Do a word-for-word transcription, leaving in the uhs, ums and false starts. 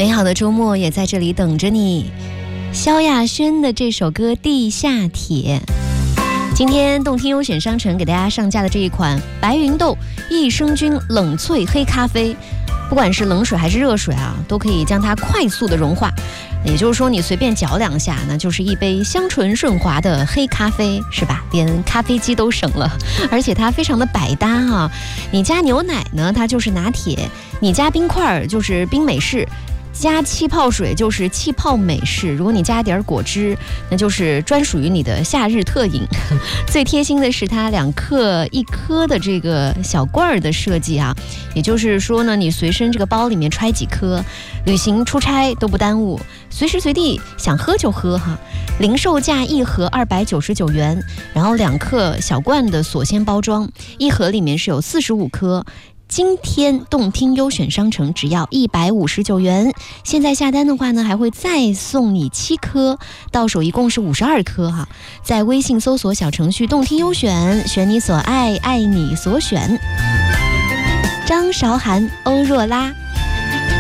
美好的周末也在这里等着你。萧亚轩的这首歌《地下铁》，今天动听优选商城给大家上架的这一款白云豆益生菌冷萃黑咖啡，不管是冷水还是热水啊，都可以将它快速的融化。也就是说，你随便搅两下呢，就是一杯香醇顺滑的黑咖啡，是吧？连咖啡机都省了，而且它非常的百搭哈、啊。你加牛奶呢，它就是拿铁；你加冰块就是冰美式。加气泡水就是气泡美式，如果你加点果汁，那就是专属于你的夏日特饮。最贴心的是它两克一颗的这个小罐儿的设计啊，也就是说呢，你随身这个包里面揣几颗，旅行出差都不耽误，随时随地想喝就喝哈。零售价一盒二百九十九元，然后两克小罐的锁鲜包装，一盒里面是有四十五颗。今天动听优选商城只要一百五十九元，现在下单的话呢，还会再送你七颗，到手一共是五十二颗哈。在微信搜索小程序动听优选，选你所爱，爱你所选。张韶涵、欧若拉。